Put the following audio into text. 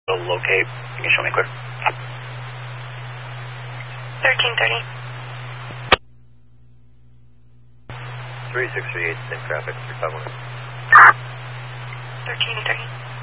Locate. Can you show me clear? 1330. 3638, same traffic, 351. 1330.